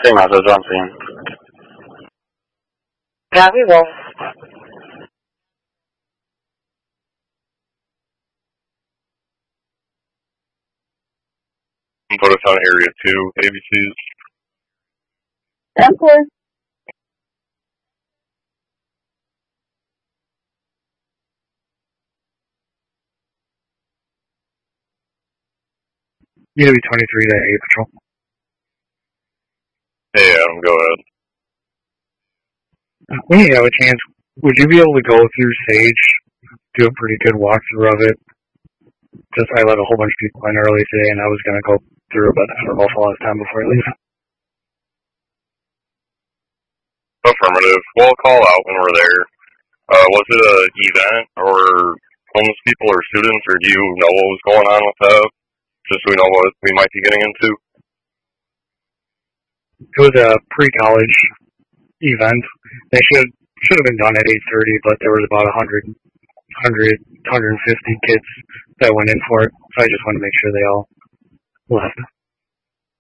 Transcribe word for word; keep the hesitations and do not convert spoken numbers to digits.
Sí, más es Johnson. Copy, Wolf. Put us on area two, A B Cs. ten four. U W twenty-three to A Patrol. Hey, Adam, go ahead. When you have a chance, would you be able to go through Sage, do a pretty good walkthrough of it? Just I let a whole bunch of people in early today, and I was going to go through it, but I don't know if I'll have time before I leave. Affirmative. We'll call out when we're there. Uh, was it an event or homeless people or students, or do you know what was going on with that? Just so we know what we might be getting into. It was a pre-college event. They should should have been done at eight thirty, but there was about one hundred, one hundred, one hundred fifty kids that went in for it. So I just wanted to make sure they all left.